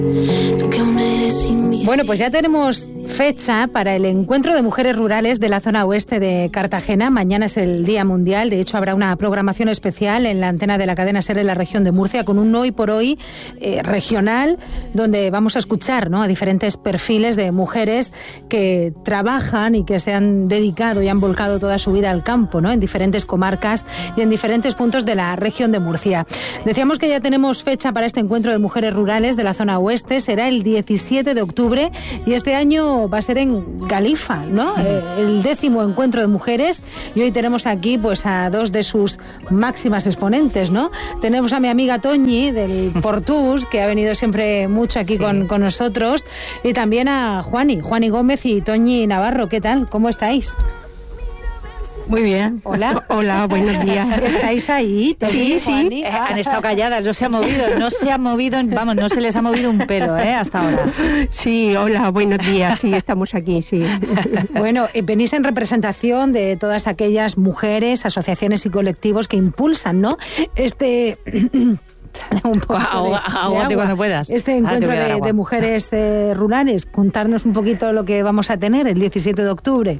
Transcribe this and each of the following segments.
Bueno, pues ya tenemos fecha para el encuentro de mujeres rurales de la zona oeste de Cartagena. Mañana es el Día Mundial. De hecho, habrá una programación especial en la antena de la cadena SER en la región de Murcia con un Hoy por Hoy regional, donde vamos a escuchar, ¿no?, a diferentes perfiles de mujeres que trabajan y que se han dedicado y han volcado toda su vida al campo, ¿no?, en diferentes comarcas y en diferentes puntos de la región de Murcia. Decíamos que ya tenemos fecha para este encuentro de mujeres rurales de la zona oeste. Será el 17 de octubre y este año va a ser en Galifa, ¿no? El 10º encuentro de mujeres, y hoy tenemos aquí pues a dos de sus máximas exponentes, ¿no? Tenemos a mi amiga Toñi del Portús, que ha venido siempre mucho aquí con nosotros, y también a Juani Gómez y Toñi Navarro. ¿Qué tal? ¿Cómo estáis? Muy bien. Hola. Hola, buenos días. ¿Estáis ahí? Sí, sí. Han estado calladas, no se ha movido, vamos, no se les ha movido un pelo, hasta ahora. Sí, hola, buenos días. Sí, estamos aquí, sí. Bueno, venís en representación de todas aquellas mujeres, asociaciones y colectivos que impulsan, ¿no?, Aguante cuando puedas. Este encuentro de mujeres rurales. Contarnos un poquito lo que vamos a tener el 17 de octubre.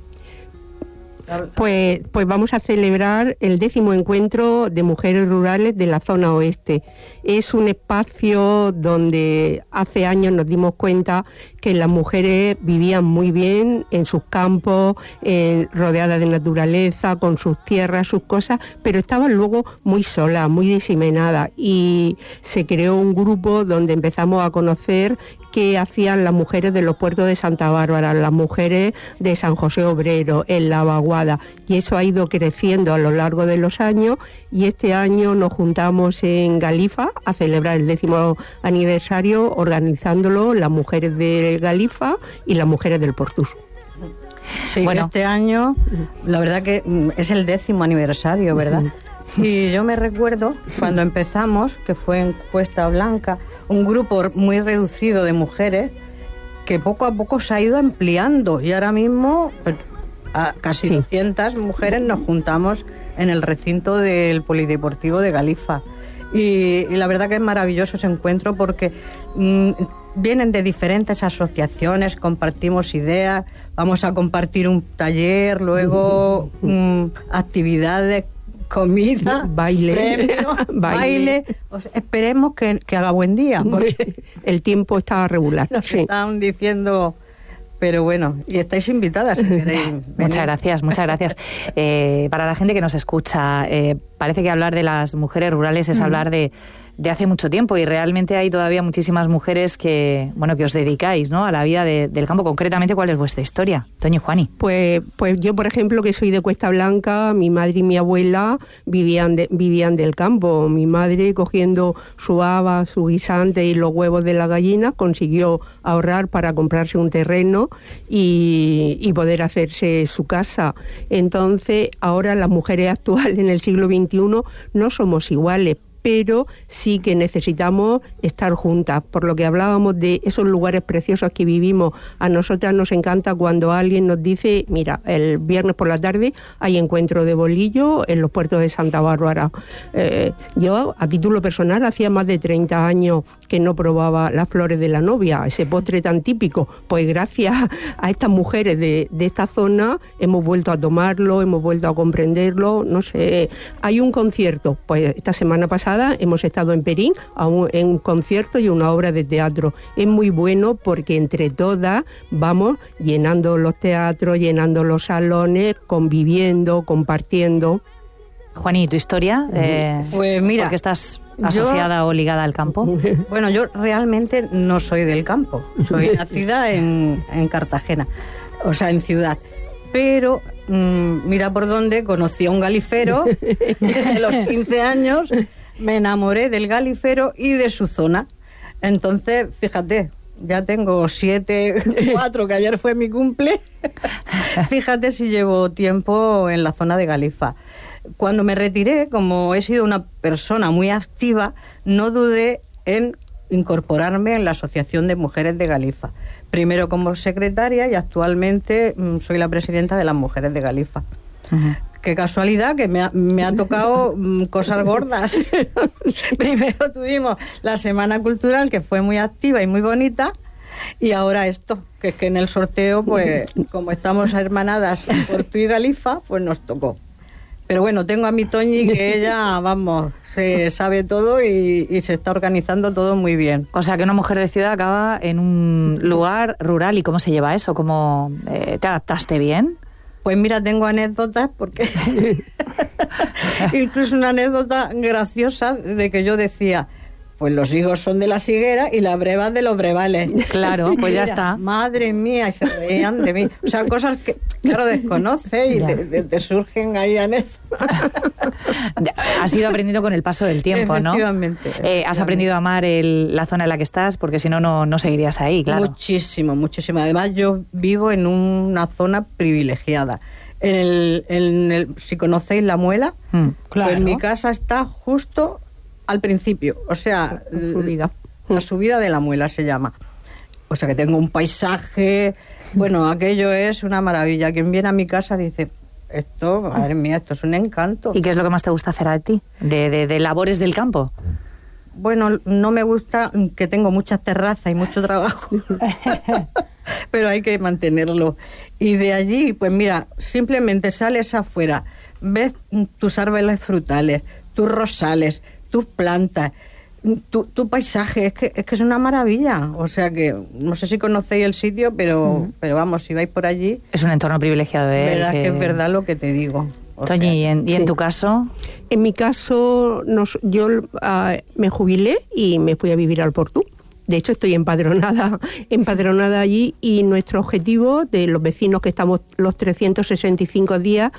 Pues vamos a celebrar el 10º encuentro de mujeres rurales de la zona oeste. Es un espacio donde hace años nos dimos cuenta que las mujeres vivían muy bien en sus campos, rodeadas de naturaleza, con sus tierras, sus cosas, pero estaban luego muy solas, muy diseminadas, y se creó un grupo donde empezamos a conocer qué hacían las mujeres de los puertos de Santa Bárbara, las mujeres de San José Obrero, en La Vaguada, y eso ha ido creciendo a lo largo de los años, y este año nos juntamos en Galifa a celebrar el 10º aniversario, organizándolo las mujeres de Galifa y las mujeres del Portús. Sí, bueno, este año la verdad que es el 10º aniversario, ¿verdad? Y yo me recuerdo cuando empezamos, que fue en Cuesta Blanca, un grupo muy reducido de mujeres que poco a poco se ha ido ampliando, y ahora mismo a casi 200 mujeres nos juntamos en el recinto del Polideportivo de Galifa. Y la verdad que es maravilloso ese encuentro porque vienen de diferentes asociaciones, compartimos ideas, vamos a compartir un taller, luego actividades, comida, baile. Esperemos que haga buen día, porque el tiempo está regular. Nos están diciendo, pero bueno, y estáis invitadas si queréis venir. Muchas gracias. Para la gente que nos escucha, parece que hablar de las mujeres rurales es hablar de hace mucho tiempo, y realmente hay todavía muchísimas mujeres que os dedicáis, ¿no?, a la vida del campo. Concretamente, ¿cuál es vuestra historia, Toñi y Juani? Pues yo, por ejemplo, que soy de Cuesta Blanca, mi madre y mi abuela vivían del campo. Mi madre, cogiendo su haba, su guisante y los huevos de la gallina, consiguió ahorrar para comprarse un terreno y poder hacerse su casa. Entonces, ahora las mujeres actuales en el siglo XXI no somos iguales, pero sí que necesitamos estar juntas. Por lo que hablábamos de esos lugares preciosos que vivimos, a nosotras nos encanta cuando alguien nos dice, mira, el viernes por la tarde hay encuentro de bolillo en los puertos de Santa Bárbara. Yo, a título personal, hacía más de 30 años que no probaba las flores de la novia, ese postre tan típico. Pues gracias a estas mujeres de esta zona hemos vuelto a tomarlo, hemos vuelto a comprenderlo. No sé, hay un concierto, pues esta semana pasada hemos estado en Perín en un concierto y una obra de teatro. Es muy bueno porque entre todas vamos llenando los teatros, llenando los salones, conviviendo, compartiendo. Juani, ¿tu historia? Pues mira, ¿por qué estás asociada o ligada al campo? Bueno, yo realmente no soy del campo, soy nacida en Cartagena, o sea, en ciudad. Pero mira por dónde, conocí a un galifero desde los 15 años, me enamoré del galifero y de su zona. Entonces, fíjate, ya tengo 4, que ayer fue mi cumple. Fíjate si llevo tiempo en la zona de Galifa. Cuando me retiré, como he sido una persona muy activa, no dudé en incorporarme en la Asociación de Mujeres de Galifa. Primero como secretaria y actualmente soy la presidenta de las Mujeres de Galifa. qué casualidad que me ha tocado cosas gordas. Primero tuvimos la Semana Cultural, que fue muy activa y muy bonita, y ahora esto, que es que en el sorteo, pues, como estamos hermanadas por tu y Galifa, pues nos tocó. Pero bueno, tengo a mi Toñi, que ella, vamos, se sabe todo y se está organizando todo muy bien. O sea, que una mujer de ciudad acaba en un lugar rural. ¿Y cómo se lleva eso? ¿Cómo te adaptaste bien? Pues mira, tengo anécdotas, porque incluso una anécdota graciosa de que yo decía, pues los higos son de las higueras y las brevas de los brevales. Claro, pues ya mira, está. Madre mía, y se reían de mí. O sea, cosas que, claro, desconoces y te surgen ahí anécdotas. Has ido aprendiendo con el paso del tiempo, Efectivamente, ¿no? Has aprendido a amar la zona en la que estás, porque si no, no seguirías ahí, claro. Muchísimo, muchísimo. Además, yo vivo en una zona privilegiada. Si conocéis La Muela, claro. Pues mi casa está justo al principio, o sea, la subida de La Muela se llama. O sea que tengo un paisaje, bueno, aquello es una maravilla. Quien viene a mi casa dice, esto, madre mía, esto es un encanto. ¿Y qué es lo que más te gusta hacer a ti, de labores del campo? Bueno, no me gusta, que tengo muchas terrazas y mucho trabajo, pero hay que mantenerlo. Y de allí, pues mira, simplemente sales afuera, ves tus árboles frutales, tus rosales, tus plantas, tu paisaje, es que es una maravilla. O sea que, no sé si conocéis el sitio, pero vamos, si vais por allí... Es un entorno privilegiado, ¿eh? Verás que es verdad lo que te digo. Toñi, ¿y en tu caso? En mi caso, yo me jubilé y me fui a vivir al Portú. De hecho, estoy empadronada allí, y nuestro objetivo de los vecinos que estamos los 365 días...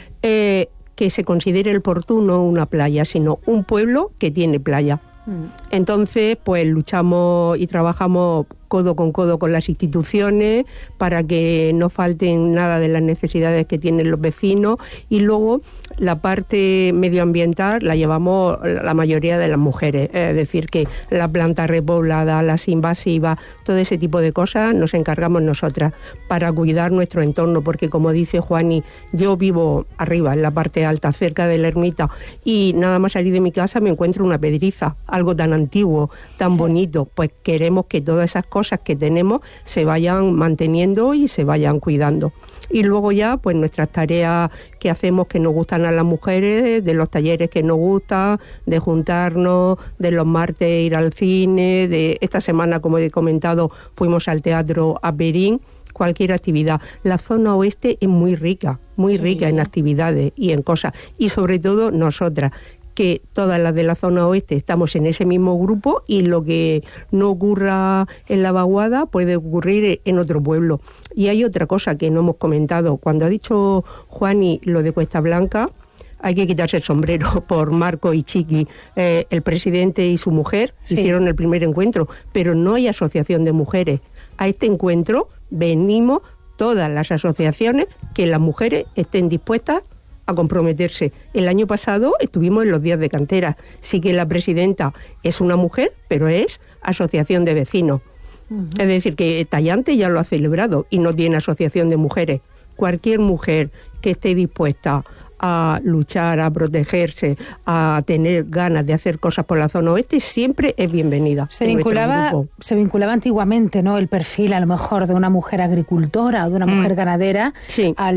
que se considere el Portú no una playa, sino un pueblo que tiene playa. Entonces, pues luchamos y trabajamos codo con las instituciones para que no falten nada de las necesidades que tienen los vecinos, y luego la parte medioambiental la llevamos la mayoría de las mujeres, es decir, que la planta repoblada, las invasivas, todo ese tipo de cosas nos encargamos nosotras para cuidar nuestro entorno, porque como dice Juani, yo vivo arriba, en la parte alta, cerca de la ermita, y nada más salir de mi casa me encuentro una pedriza, algo tan antiguo, tan bonito. Pues queremos que todas esas cosas que tenemos se vayan manteniendo y se vayan cuidando. Y luego ya, pues nuestras tareas que hacemos que nos gustan a las mujeres, de los talleres que nos gustan, de juntarnos, de los martes ir al cine, de esta semana, como he comentado, fuimos al teatro a Perín, cualquier actividad. La zona oeste es muy rica en actividades y en cosas, y sobre todo nosotras, que todas las de la zona oeste estamos en ese mismo grupo, y lo que no ocurra en la vaguada puede ocurrir en otro pueblo. Y hay otra cosa que no hemos comentado. Cuando ha dicho Juani lo de Cuesta Blanca, hay que quitarse el sombrero por Marco y Chiqui. El presidente y su mujer hicieron el primer encuentro, pero no hay asociación de mujeres. A este encuentro venimos todas las asociaciones que las mujeres estén dispuestas a comprometerse. El año pasado estuvimos en los días de cantera. Sí que la presidenta es una mujer, pero es asociación de vecinos. Es decir, que Tallante ya lo ha celebrado y no tiene asociación de mujeres. Cualquier mujer que esté dispuesta a luchar, a protegerse, a tener ganas de hacer cosas por la zona oeste, siempre es bienvenida. Se vinculaba antiguamente, ¿no?, el perfil a lo mejor de una mujer agricultora o de una mujer ganadera a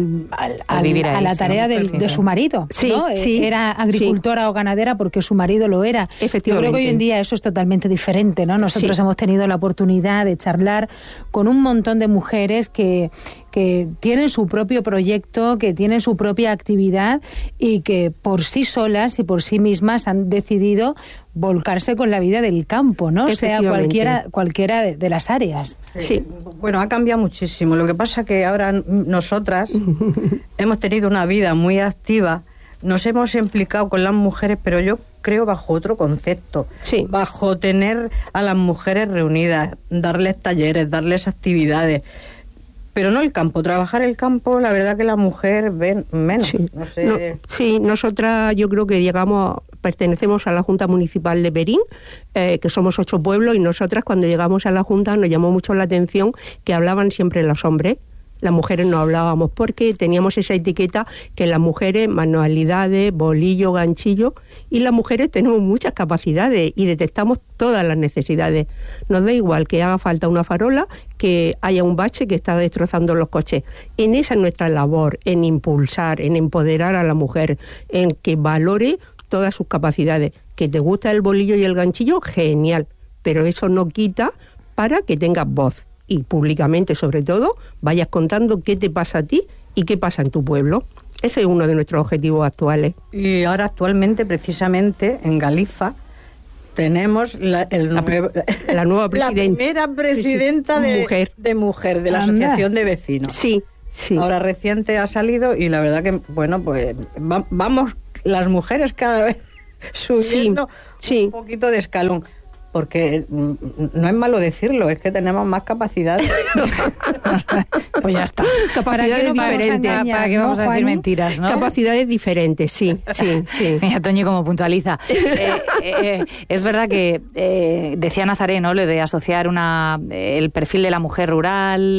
la tarea de su marido, ¿no? Era agricultora o ganadera porque su marido lo era. Efectivamente. Yo creo que hoy en día eso es totalmente diferente, ¿no? Nosotros hemos tenido la oportunidad de charlar con un montón de mujeres que tienen su propio proyecto, que tienen su propia actividad y que por sí solas y por sí mismas han decidido volcarse con la vida del campo, ¿no? Sea cualquiera de las áreas. Sí. Bueno, ha cambiado muchísimo. Lo que pasa que ahora nosotras hemos tenido una vida muy activa, nos hemos implicado con las mujeres, pero yo creo bajo otro concepto, bajo tener a las mujeres reunidas, darles talleres, darles actividades. Pero no el campo, trabajar el campo, la verdad que la mujer ven menos. Nosotras yo creo que pertenecemos a la Junta Municipal de Perín, que somos 8 pueblos, y nosotras cuando llegamos a la Junta nos llamó mucho la atención que hablaban siempre los hombres. las mujeres no hablábamos porque teníamos esa etiqueta que las mujeres, manualidades, bolillo, ganchillo, y las mujeres tenemos muchas capacidades y detectamos todas las necesidades. Nos da igual que haga falta una farola, que haya un bache que está destrozando los coches. En esa es nuestra labor, en impulsar, en empoderar a la mujer, en que valore todas sus capacidades. Que te gusta el bolillo y el ganchillo, genial, pero eso no quita para que tengas voz. Y públicamente, sobre todo, vayas contando qué te pasa a ti y qué pasa en tu pueblo. Ese es uno de nuestros objetivos actuales. Y ahora precisamente, en Galifa, tenemos la nueva presidenta. La primera presidenta de mujer de la Asociación de Vecinos. Sí, sí. Ahora reciente ha salido y la verdad que, bueno, pues vamos las mujeres cada vez subiendo un poquito de escalón. Porque no es malo decirlo, es que tenemos más capacidades. Pues ya está. Capacidades diferentes. ¿Para qué vamos a decir mentiras, no? Capacidades diferentes, sí. Mira, Toñi, como puntualiza. Es verdad que decía Nazaré, ¿no? Lo de asociar el perfil de la mujer rural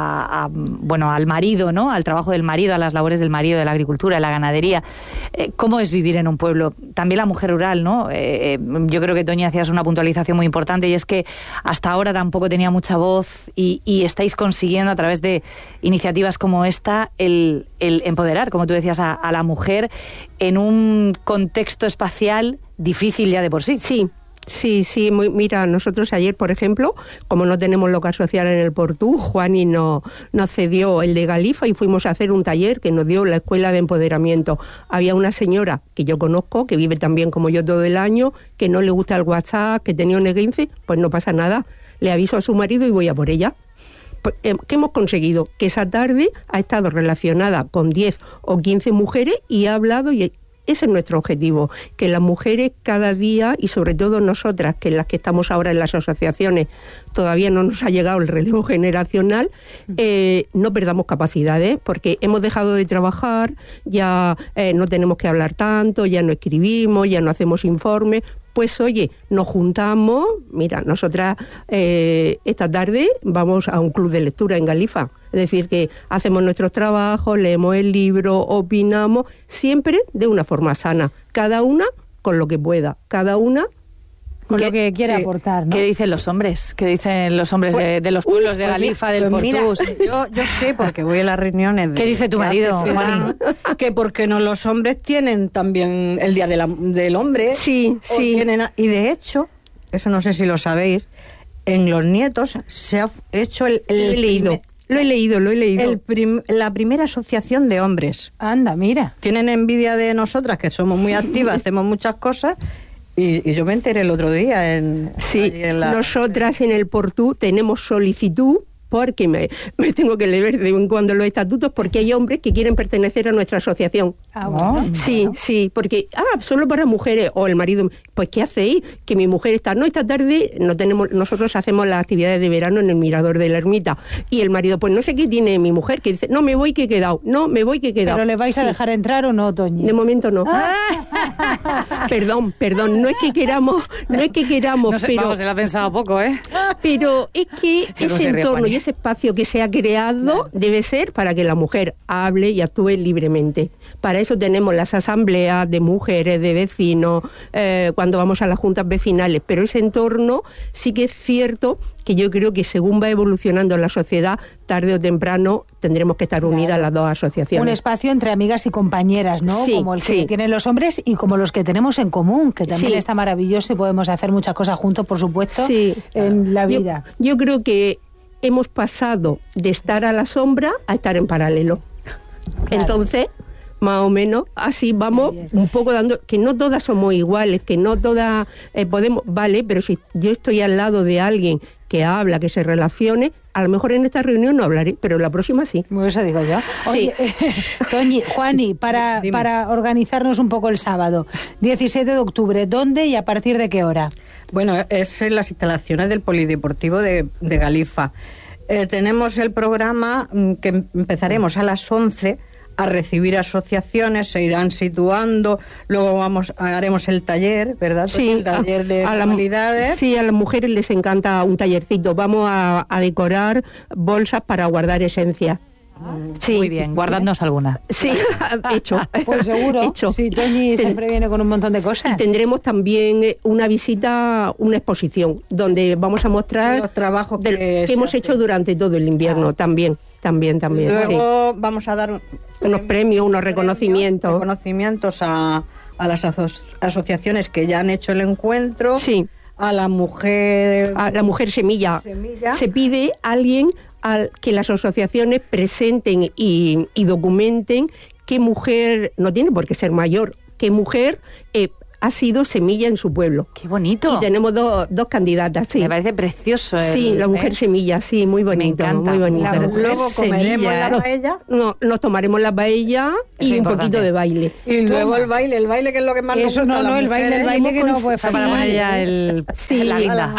al marido, ¿no? Al trabajo del marido, a las labores del marido, de la agricultura, de la ganadería. ¿Cómo es vivir en un pueblo? También la mujer rural, ¿no? Yo creo que, Toñi, hacías una puntualización muy importante, y es que hasta ahora tampoco tenía mucha voz y estáis consiguiendo a través de iniciativas como esta el empoderar, como tú decías, a la mujer en un contexto espacial difícil ya de por sí. Sí, mira, nosotros ayer, por ejemplo, como no tenemos local social en el Portú, Juani nos cedió el de Galifa y fuimos a hacer un taller que nos dio la Escuela de Empoderamiento. Había una señora que yo conozco, que vive también como yo todo el año, que no le gusta el WhatsApp, que tenía un E15, pues no pasa nada. Le aviso a su marido y voy a por ella. Pues, ¿qué hemos conseguido? Que esa tarde ha estado relacionada con 10 o 15 mujeres y ha hablado y... Ese es nuestro objetivo, que las mujeres cada día, y sobre todo nosotras, que las que estamos ahora en las asociaciones, todavía no nos ha llegado el relevo generacional, no perdamos capacidades, porque hemos dejado de trabajar, ya no tenemos que hablar tanto, ya no escribimos, ya no hacemos informes. Pues oye, nos juntamos, mira, nosotras esta tarde vamos a un club de lectura en Galifa, es decir, que hacemos nuestros trabajos, leemos el libro, opinamos, siempre de una forma sana, cada una con lo que pueda, cada una con lo que quiere aportar, ¿no? ¿Qué dicen los hombres? ¿Qué dicen los hombres de los pueblos de Galifa, del Portús? Yo sé, porque voy a las reuniones ¿Qué dice tu marido, Juan? Que porque no los hombres tienen también el Día del Hombre. Sí. Y de hecho, eso no sé si lo sabéis, en Los Nietos se ha hecho Lo he leído. La primera asociación de hombres. Anda, mira. Tienen envidia de nosotras, que somos muy activas, hacemos muchas cosas. Y yo me enteré el otro día nosotras en el Portú tenemos solicitud, porque me tengo que leer de vez en cuando los estatutos, porque hay hombres que quieren pertenecer a nuestra asociación. Bueno. Sí, porque solo para mujeres, o el marido, pues ¿qué hacéis? Que mi mujer esta tarde nosotros hacemos las actividades de verano en el Mirador de la Ermita, y el marido, pues no sé qué tiene mi mujer, que dice, no me voy que he quedado. ¿Pero le vais a dejar entrar o no, Toñi? De momento no. Perdón, no es que queramos, no sé, pero... Vamos, se lo ha pensado poco, ¿eh? Pero es que ese entorno y ese espacio que se ha creado debe ser para que la mujer hable y actúe libremente. Para eso tenemos las asambleas de mujeres, de vecinos, cuando vamos a las juntas vecinales, pero ese entorno sí que es cierto que yo creo que según va evolucionando la sociedad, tarde o temprano tendremos que estar unidas las dos asociaciones. Un espacio entre amigas y compañeras, ¿no? Sí, como el que tienen los hombres y como los que tenemos en común, que también está maravilloso y podemos hacer muchas cosas juntos, por supuesto, en la vida. Yo creo que hemos pasado de estar a la sombra a estar en paralelo. Claro. Entonces, más o menos, así vamos un poco dando, que no todas somos iguales, que no todas podemos, vale, pero si yo estoy al lado de alguien que habla, que se relacione, a lo mejor en esta reunión no hablaré, pero en la próxima sí. Eso digo yo. Oye, Toñi, Juani, para organizarnos un poco el sábado, 17 de octubre, ¿dónde y a partir de qué hora? Bueno, es en las instalaciones del Polideportivo de Galifa. Tenemos el programa que empezaremos a las 11 a recibir asociaciones, se irán situando, luego haremos el taller, ¿verdad? Sí, el taller de manualidades. Sí, a las mujeres les encanta un tallercito. Vamos a decorar bolsas para guardar esencias. Sí, muy bien, guardadnos alguna. Sí, hecho. Pues seguro. Hecho. Sí, Toñi siempre viene con un montón de cosas. Y tendremos también una visita, una exposición, donde vamos a mostrar los trabajos que hemos hecho durante todo el invierno también. Luego vamos a dar unos premios, unos reconocimientos. Reconocimientos a las asociaciones que ya han hecho el encuentro. Sí. A la mujer semilla. Se pide a alguien que las asociaciones presenten y documenten qué mujer, no tiene por qué ser mayor, qué mujer ha sido semilla en su pueblo. ¡Qué bonito! Y tenemos dos candidatas, sí. Me parece precioso. Sí, la mujer semilla, sí, muy bonito. Me encanta. Muy bonito. Luego comeremos la paella. No, nos tomaremos la paella y un poquito de baile. Y luego el baile que es lo que más nos gusta. No, el baile que no puede para poner ya la guinda.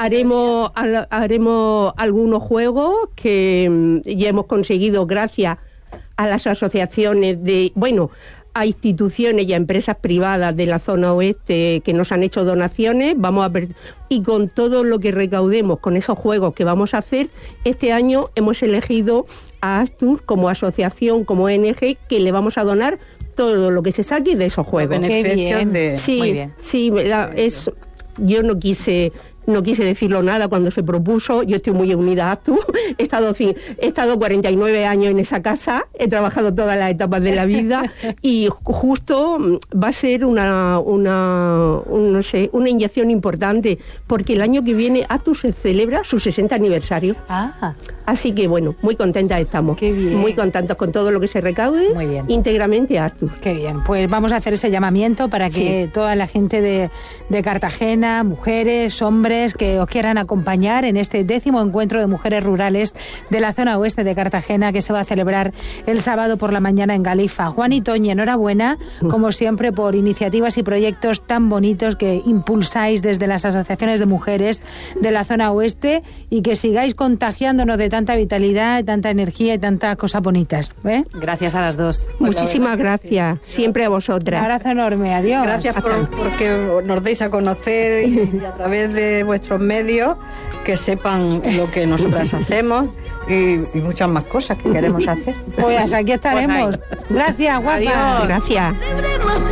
Haremos algunos juegos que ya hemos conseguido gracias a las asociaciones a instituciones y a empresas privadas de la zona oeste que nos han hecho donaciones. Y con todo lo que recaudemos con esos juegos que vamos a hacer, este año hemos elegido a Astur como asociación, como ONG, que le vamos a donar todo lo que se saque de esos juegos. Qué bien. Sí, muy bien. Sí, yo no quise decirlo nada cuando se propuso. Yo estoy muy unida a Astur. He estado 49 años en esa casa, he trabajado todas las etapas de la vida y justo va a ser una inyección importante, porque el año que viene Astur se celebra su 60 aniversario. Así que muy contentas estamos. Qué bien. Muy contentos con todo lo que se recaude. Muy bien. Íntegramente a Astur. Qué bien. Pues vamos a hacer ese llamamiento para que toda la gente de Cartagena, mujeres, hombres, que os quieran acompañar en este 10º encuentro de mujeres rurales de la zona oeste de Cartagena, que se va a celebrar el sábado por la mañana en Galifa. Juan y Toñi, enhorabuena, como siempre, por iniciativas y proyectos tan bonitos que impulsáis desde las asociaciones de mujeres de la zona oeste, y que sigáis contagiándonos de tanta vitalidad, tanta energía y tantas cosas bonitas. Gracias a las dos. Muchísimas gracias. Siempre a vosotras. Un abrazo enorme. Adiós. Gracias porque nos deis a conocer y a través de vuestros medios que sepan lo que nosotras hacemos y muchas más cosas que queremos hacer. Pues aquí estaremos. Gracias, guapa. Adiós. Gracias.